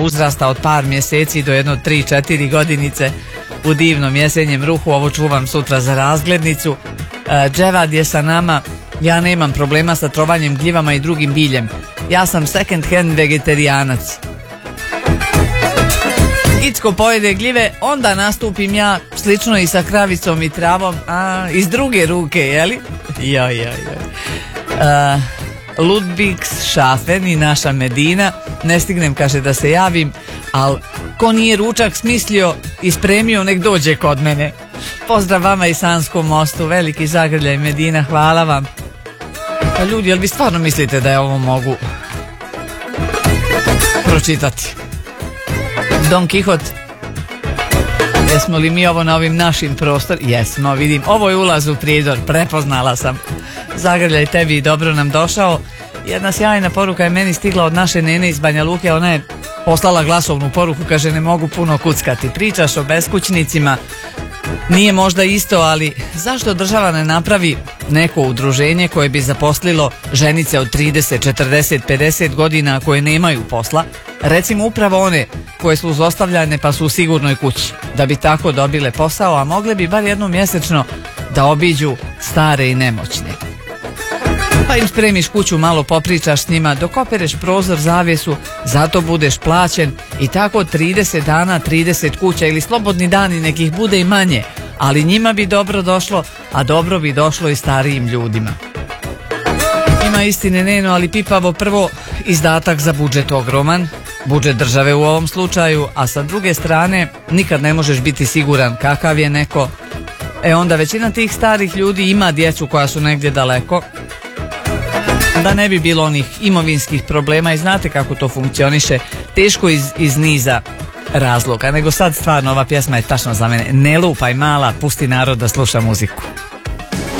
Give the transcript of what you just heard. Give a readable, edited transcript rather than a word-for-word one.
uzrasta od par mjeseci do jedno 3-4 godinice u divnom jesenjem ruhu. Ovo čuvam sutra za razglednicu. Dževad je sa nama. Ja nemam problema sa trovanjem gljivama i drugim biljem. Ja sam second hand vegetarijanac. Icko pojede gljive, onda nastupim ja, slično i sa kravicom i travom, iz druge ruke, jeli? Ludwigsshafen i naša Medina, ne stignem, kaže, da se javim, ali ko nije ručak smislio i spremio, nek dođe kod mene. Pozdrav vama i Sanskom mostu, veliki zagrljaj Medina, hvala vam. Pa ljudi, jel vi stvarno mislite da je ovo mogu pročitati? Don Kihot. Jesmo li mi ovo na ovim našim prostorima? Jesmo, vidim. Ovo je ulaz u Prijedor, prepoznala sam. Zagrljaj tebi, dobro nam došao. Jedna sjajna poruka je meni stigla od naše nene iz Banja Luke. Ona je poslala glasovnu poruku, kaže, ne mogu puno kuckati. Pričaš o beskućnicima, nije možda isto, ali zašto država ne napravi neko udruženje koje bi zaposlilo ženice od 30, 40, 50 godina koje nemaju posla, recimo upravo one koje su zlostavljane pa su u sigurnoj kući, da bi tako dobile posao, a mogle bi bar jednom mjesečno da obiđu stare i nemoćne. Pa im spremiš kuću, malo popričaš s njima, dok opereš prozor, zavjesu, zato budeš plaćen i tako 30 dana, 30 kuća ili slobodni dani, nekih bude i manje, ali njima bi dobro došlo, a dobro bi došlo i starijim ljudima. Ima istine, Neno, ali pipavo, prvo, izdatak za budžet ogroman, budžet države u ovom slučaju, a sa druge strane nikad ne možeš biti siguran kakav je neko. Onda većina tih starih ljudi ima djecu koja su negdje daleko, da ne bi bilo onih imovinskih problema, i znate kako to funkcioniše, teško iz niza razloga. Nego sad stvarno ova pjesma je tačno za mene. Ne lupaj mala, pusti narod da sluša muziku.